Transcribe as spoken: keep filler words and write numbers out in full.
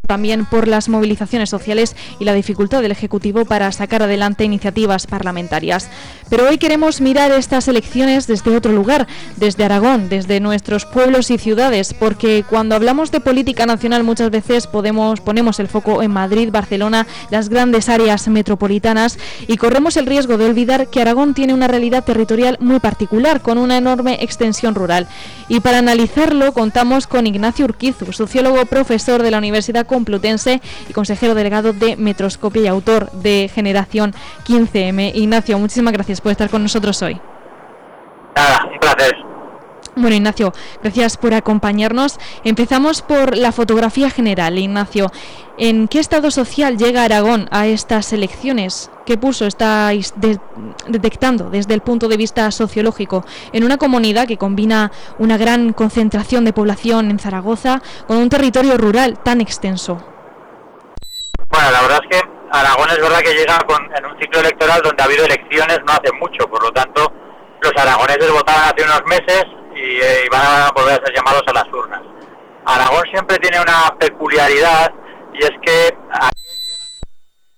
también por las movilizaciones sociales y la dificultad del Ejecutivo para sacar adelante iniciativas parlamentarias. Pero hoy queremos mirar estas elecciones desde otro lugar, desde Aragón, desde nuestros pueblos y ciudades, porque cuando hablamos de política nacional muchas veces podemos, ponemos el foco en Madrid, Barcelona, las grandes áreas metropolitanas, y corremos el riesgo de olvidar que Aragón tiene una realidad territorial muy particular, con una enorme extensión rural. Y para analizarlo contamos con Ignacio Urquizu, sociólogo, profesor de la Universidad Complutense y consejero delegado de Metroscopia y autor de Generación quince eme. Ignacio, muchísimas gracias por estar con nosotros hoy. Nada, un placer. Bueno, Ignacio, gracias por acompañarnos. Empezamos por la fotografía general. Ignacio, ¿en qué estado social llega Aragón a estas elecciones? ¿Qué pulso estáis de- detectando desde el punto de vista sociológico en una comunidad que combina una gran concentración de población en Zaragoza con un territorio rural tan extenso? Bueno, la verdad es que Aragón es verdad que llega con, en un ciclo electoral donde ha habido elecciones no hace mucho, por lo tanto los aragoneses votaban hace unos meses y, eh, y van a volver a ser llamados a las urnas. Aragón siempre tiene una peculiaridad y es que